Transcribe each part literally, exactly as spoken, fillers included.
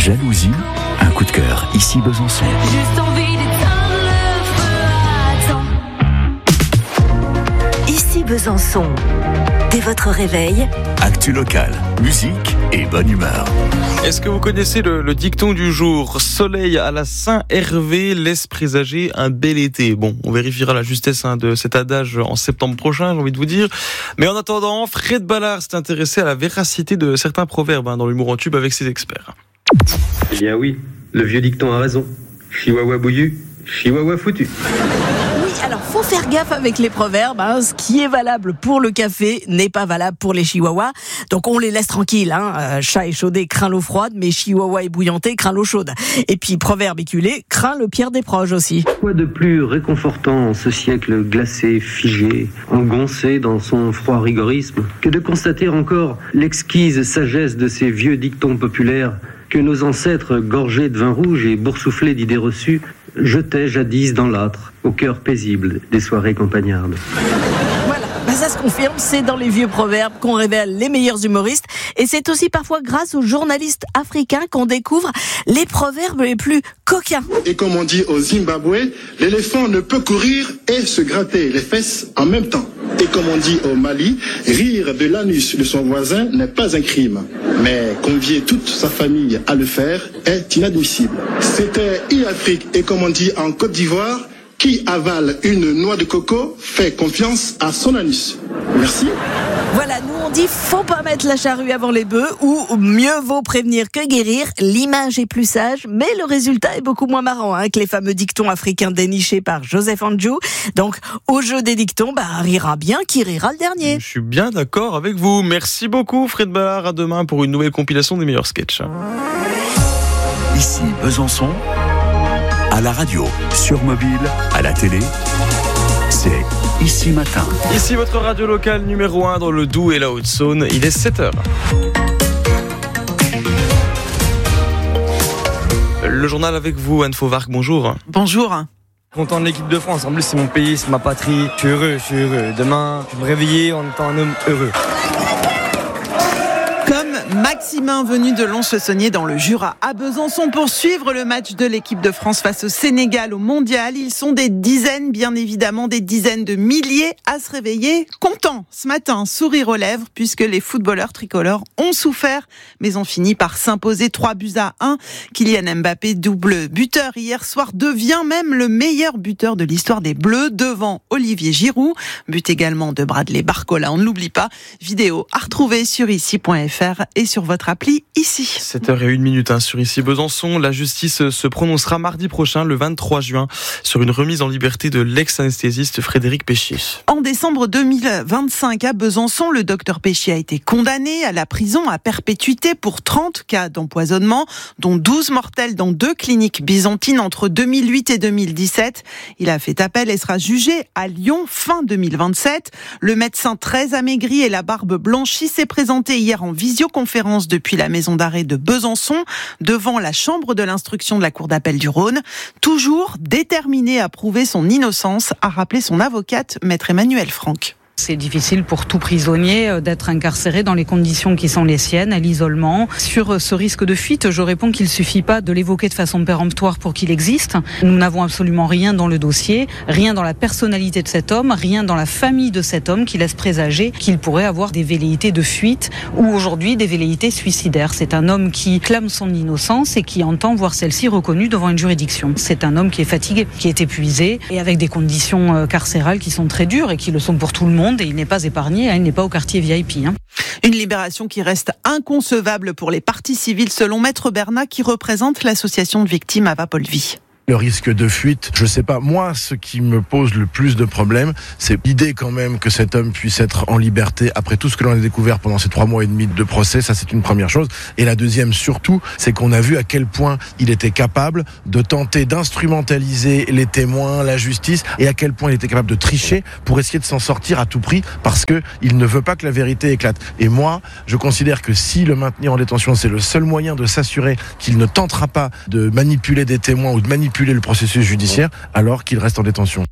Jalousie, un coup de cœur, ici Besançon. Juste envie d'éteindre le feu à temps. Ici Besançon. Dès votre réveil, Actu locale, musique et bonne humeur. Est-ce que vous connaissez le, le dicton du jour ? Soleil à la Saint-Hervé laisse présager un bel été. Bon, on vérifiera la justesse hein, de cet adage en septembre prochain, j'ai envie de vous dire. Mais en attendant, Fred Ballard s'est intéressé à la véracité de certains proverbes hein, dans l'humour en tube avec ses experts. Eh bien oui, le vieux dicton a raison. Chihuahua bouillu, chihuahua foutu. Alors, faut faire gaffe avec les proverbes. Hein. Ce qui est valable pour le café n'est pas valable pour les chihuahuas. Donc, on les laisse tranquilles. Hein. Euh, chat échaudé craint l'eau froide, mais chihuahua ébouillanté craint l'eau chaude. Et puis, proverbe éculé craint le pire des proches aussi. Quoi de plus réconfortant en ce siècle glacé, figé, engoncé dans son froid rigorisme, que de constater encore l'exquise sagesse de ces vieux dictons populaires que nos ancêtres, gorgés de vin rouge et boursouflés d'idées reçues, jetaient jadis dans l'âtre, au cœur paisible des soirées campagnardes. Voilà, ben ça se confirme, c'est dans les vieux proverbes qu'on révèle les meilleurs humoristes. Et c'est aussi parfois grâce aux journalistes africains qu'on découvre les proverbes les plus coquins. Et comme on dit au Zimbabwe, l'éléphant ne peut courir et se gratter les fesses en même temps. Et comme on dit au Mali, rire de l'anus de son voisin n'est pas un crime. Mais convier toute sa famille à le faire est inadmissible. C'était e-Afrique et comme on dit en Côte d'Ivoire, qui avale une noix de coco fait confiance à son anus. Merci. Voilà, nous on dit faut pas mettre la charrue avant les bœufs ou mieux vaut prévenir que guérir. L'image est plus sage, mais le résultat est beaucoup moins marrant hein, que les fameux dictons africains dénichés par Joseph Andjou. Donc au jeu des dictons, bah rira bien qui rira le dernier. Je suis bien d'accord avec vous. Merci beaucoup Fred Ballard. À demain pour une nouvelle compilation des meilleurs sketchs. Ici Besançon, à la radio, sur mobile, à la télé, c'est Ici Matin. Ici votre radio locale numéro un dans le Doubs et la Haute-Saône. Il est sept heures. Le journal avec vous, Anne Fauvarc, bonjour. Bonjour. Content de l'équipe de France, en plus c'est mon pays, c'est ma patrie. Je suis heureux, je suis heureux. Demain, je vais me réveiller en étant un homme heureux. Maximin venu de Lons-le-Saunier dans le Jura à Besançon pour suivre le match de l'équipe de France face au Sénégal au Mondial. Ils sont des dizaines, bien évidemment, des dizaines de milliers à se réveiller contents ce matin, sourire aux lèvres, puisque les footballeurs tricolores ont souffert, mais ont fini par s'imposer trois buts à un. Kylian Mbappé, double buteur hier soir, devient même le meilleur buteur de l'histoire des Bleus devant Olivier Giroud. But également de Bradley Barcola, on ne l'oublie pas. Vidéo à retrouver sur ici point f r et sur votre appli Ici. sept heures une minute hein, sur Ici Besançon. La justice se prononcera mardi prochain, le vingt-trois juin, sur une remise en liberté de l'ex-anesthésiste Frédéric Péchier. En décembre deux mille vingt-cinq, à Besançon, le docteur Péchier a été condamné à la prison à perpétuité pour trente cas d'empoisonnement, dont douze mortels dans deux cliniques byzantines entre deux mille huit et deux mille dix-sept. Il a fait appel et sera jugé à Lyon fin deux mille vingt-sept. Le médecin très amaigri et la barbe blanchie s'est présenté hier en visioconférence depuis la maison d'arrêt de Besançon, devant la chambre de l'instruction de la cour d'appel du Rhône, toujours déterminé à prouver son innocence, a rappelé son avocate, maître Emmanuel Franck. C'est difficile pour tout prisonnier d'être incarcéré dans les conditions qui sont les siennes, à l'isolement. Sur ce risque de fuite, je réponds qu'il ne suffit pas de l'évoquer de façon péremptoire pour qu'il existe. Nous n'avons absolument rien dans le dossier, rien dans la personnalité de cet homme, rien dans la famille de cet homme qui laisse présager qu'il pourrait avoir des velléités de fuite ou aujourd'hui des velléités suicidaires. C'est un homme qui clame son innocence et qui entend voir celle-ci reconnue devant une juridiction. C'est un homme qui est fatigué, qui est épuisé et avec des conditions carcérales qui sont très dures et qui le sont pour tout le monde. Et il n'est pas épargné, il n'est pas au quartier V I P. Hein. Une libération qui reste inconcevable pour les parties civiles, selon Maître Bernat, qui représente l'association de victimes Ava Polvi. Le risque de fuite, je sais pas. Moi, ce qui me pose le plus de problèmes, c'est l'idée quand même que cet homme puisse être en liberté après tout ce que l'on a découvert pendant ces trois mois et demi de procès. Ça, c'est une première chose. Et la deuxième, surtout, c'est qu'on a vu à quel point il était capable de tenter d'instrumentaliser les témoins, la justice, et à quel point il était capable de tricher pour essayer de s'en sortir à tout prix parce que il ne veut pas que la vérité éclate. Et moi, je considère que si le maintenir en détention, c'est le seul moyen de s'assurer qu'il ne tentera pas de manipuler des témoins ou de manipuler le processus judiciaire, alors qu'il reste en détention.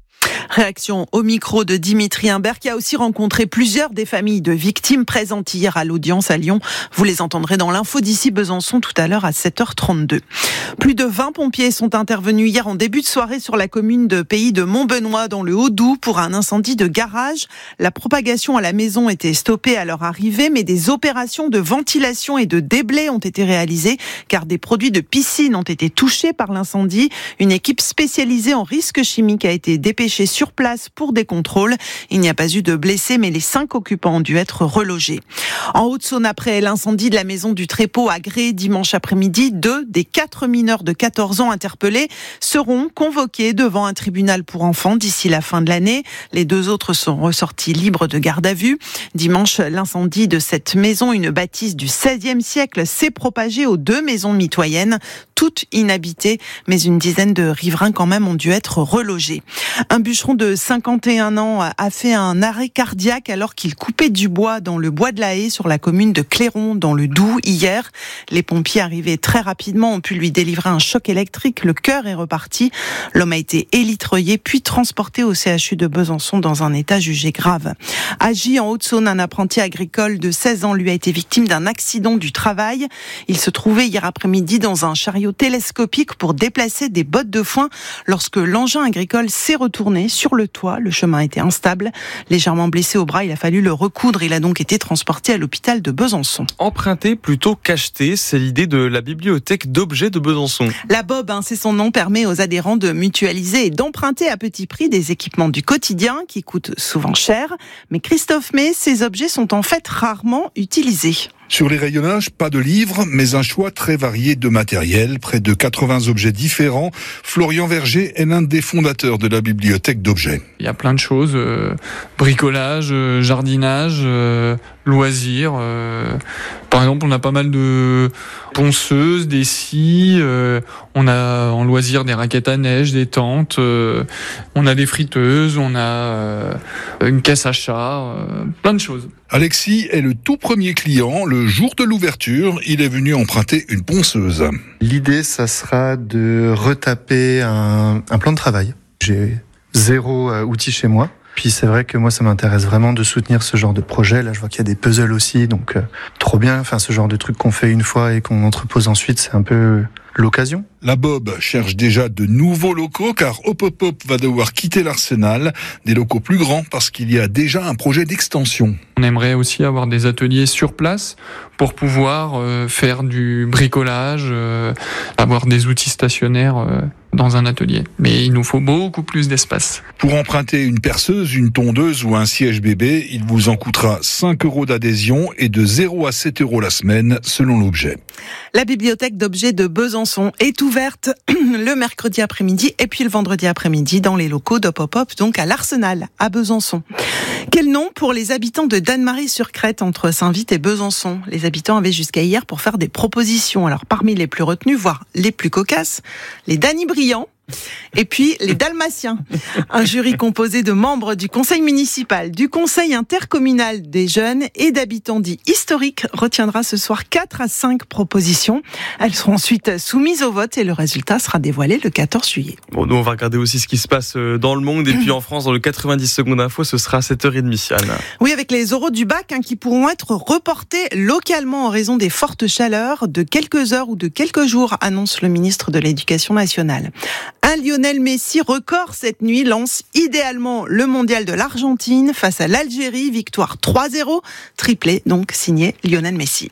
Réaction au micro de Dimitri Imbert qui a aussi rencontré plusieurs des familles de victimes présentes hier à l'audience à Lyon. Vous les entendrez dans l'info d'ici Besançon tout à l'heure à sept heures trente-deux. Plus de vingt pompiers sont intervenus hier en début de soirée sur la commune de Pays de Montbenoît dans le Haut-Doubs pour un incendie de garage. La propagation à la maison était stoppée à leur arrivée, mais des opérations de ventilation et de déblai ont été réalisées car des produits de piscine ont été touchés par l'incendie. Une équipe spécialisée en risques chimiques a été dépêchée sur place pour des contrôles. Il n'y a pas eu de blessés, mais les cinq occupants ont dû être relogés. En Haute-Saône, après l'incendie de la maison du Trépeau à Gré dimanche après-midi, deux des quatre mineurs de quatorze ans interpellés seront convoqués devant un tribunal pour enfants d'ici la fin de l'année. Les deux autres sont ressortis libres de garde à vue. Dimanche, l'incendie de cette maison, une bâtisse du seizième siècle, s'est propagé aux deux maisons mitoyennes, toutes inhabitées, mais une dizaine de riverains quand même ont dû être relogés. Un bûcheron de cinquante et un ans a fait un arrêt cardiaque alors qu'il coupait du bois dans le bois de la Haye sur la commune de Clairon dans le Doubs hier. Les pompiers arrivés très rapidement ont pu lui délivrer un choc électrique. Le cœur est reparti. L'homme a été élitreillé puis transporté au C H U de Besançon dans un état jugé grave. À Gy, en Haute-Saône, un apprenti agricole de seize ans lui a été victime d'un accident du travail. Il se trouvait hier après-midi dans un chariot télescopique pour déplacer des bottes de foin lorsque l'engin agricole s'est retourné sur le toit. Le chemin était instable. Légèrement blessé au bras, il a fallu le recoudre. Il a donc été transporté à l'hôpital de Besançon. Emprunter plutôt qu'acheter, c'est l'idée de la bibliothèque d'objets de Besançon. La B O B, hein, c'est son nom, permet aux adhérents de mutualiser et d'emprunter à petit prix des équipements du quotidien qui coûtent souvent cher. Mais Christophe May, ces objets sont en fait rarement utilisés. Sur les rayonnages, pas de livres, mais un choix très varié de matériel, près de quatre-vingts objets différents. Florian Verger est l'un des fondateurs de la bibliothèque d'objets. Il y a plein de choses, euh, bricolage, euh, jardinage, euh, loisirs. Euh, par exemple, on a pas mal de ponceuses, des scies, euh, on a en loisirs des raquettes à neige, des tentes, euh, on a des friteuses, on a euh, une caisse à chat, euh, plein de choses. Alexis est le tout premier client. Le jour de l'ouverture, il est venu emprunter une ponceuse. L'idée, ça sera de retaper un, un plan de travail. J'ai zéro euh, outil chez moi. Puis c'est vrai que moi, ça m'intéresse vraiment de soutenir ce genre de projet. Là, je vois qu'il y a des puzzles aussi, donc euh, trop bien. Enfin, ce genre de truc qu'on fait une fois et qu'on entrepose ensuite, c'est un peu l'occasion. La B O B cherche déjà de nouveaux locaux car Hopopop va devoir quitter l'Arsenal, des locaux plus grands parce qu'il y a déjà un projet d'extension. On aimerait aussi avoir des ateliers sur place pour pouvoir euh, faire du bricolage, euh, avoir des outils stationnaires euh, dans un atelier. Mais il nous faut beaucoup plus d'espace. Pour emprunter une perceuse, une tondeuse ou un siège bébé, il vous en coûtera cinq euros d'adhésion et de zéro à sept euros la semaine selon l'objet. La bibliothèque d'objets de Besançon est ouverte le mercredi après-midi et puis le vendredi après-midi dans les locaux d'Hopopop, donc à l'Arsenal, à Besançon. Quel nom pour les habitants de Dannemarie-sur-Crète entre Saint-Vite et Besançon ? Les habitants avaient jusqu'à hier pour faire des propositions. Alors parmi les plus retenus, voire les plus cocasses, les Dany-Brillants. Et puis les Dalmatiens, un jury composé de membres du conseil municipal, du conseil intercommunal des jeunes et d'habitants dits historiques retiendra ce soir quatre à cinq propositions. Elles seront ensuite soumises au vote et le résultat sera dévoilé le quatorze juillet. Bon, nous on va regarder aussi ce qui se passe dans le monde et puis en France dans le quatre-vingt-dix secondes info, ce sera à sept heures trente, Anne. Oui, avec les oraux du bac hein, qui pourront être reportés localement en raison des fortes chaleurs de quelques heures ou de quelques jours, annonce le ministre de l'Éducation nationale. Un Lionel Messi record cette nuit lance idéalement le mondial de l'Argentine face à l'Algérie, victoire trois zéro, triplé donc signé Lionel Messi.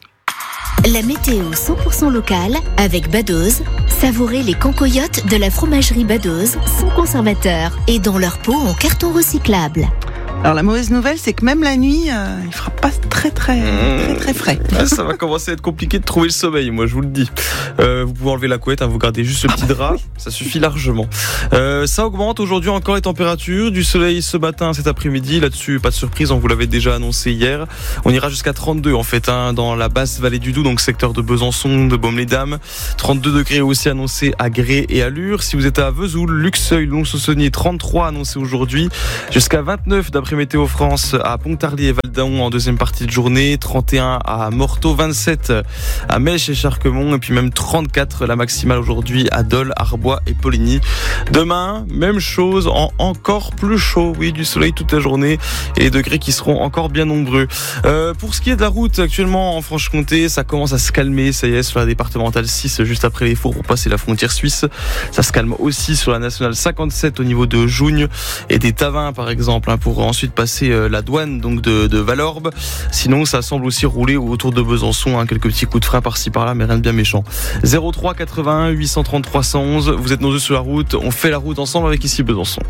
La météo cent pour cent locale avec Badoz. Savourez les cancoyotes de la fromagerie Badoz sans conservateur et dans leur pot en carton recyclable. Alors la mauvaise nouvelle, c'est que même la nuit, euh, il fera pas très très très très frais. Ah, ça va commencer à être compliqué de trouver le sommeil, moi je vous le dis. Euh, vous pouvez enlever la couette, hein, vous gardez juste le petit drap, ça suffit largement. Euh, ça augmente aujourd'hui encore les températures, du soleil ce matin, cet après-midi. Là-dessus, pas de surprise, on vous l'avait déjà annoncé hier. On ira jusqu'à trente-deux en fait, hein, dans la basse vallée du Doubs, donc secteur de Besançon, de Baume-les-Dames. trente-deux degrés aussi annoncés à Gré et à Lure. Si vous êtes à Vesoul, Luxeuil, Lons-Sausonnier, trente-trois annoncés aujourd'hui, jusqu'à vingt-neuf d'après d'après Météo France à Pontarlier et Val-d'Aon en deuxième partie de journée, trente et un à Morteau, vingt-sept à Mèche et Charquemont et puis même trente-quatre la maximale aujourd'hui à Dole, Arbois et Poligny. Demain, même chose, en encore plus chaud, oui, du soleil toute la journée et les degrés qui seront encore bien nombreux. Euh, pour ce qui est de la route actuellement en Franche-Comté, ça commence à se calmer, ça y est, sur la départementale six juste après les Fours pour passer la frontière suisse. Ça se calme aussi sur la nationale cinquante-sept au niveau de Jougne et des Tavins par exemple, hein, pour ensuite passer euh, la douane donc de, de Valorbe. Sinon ça semble aussi rouler autour de Besançon, hein, quelques petits coups de frein par-ci par-là mais rien de bien méchant. zéro trois quatre-vingt-un huit cent trente trois cent onze, vous êtes nombreux sur la route, on fait la route ensemble avec ici Besançon.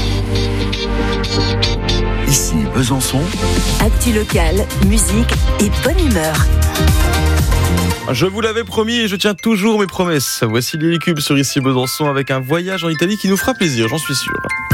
Ici Besançon. Actu locale, musique et bonne humeur. Je vous l'avais promis et je tiens toujours mes promesses. Voici Lily Cube sur ici Besançon avec un voyage en Italie qui nous fera plaisir, j'en suis sûr.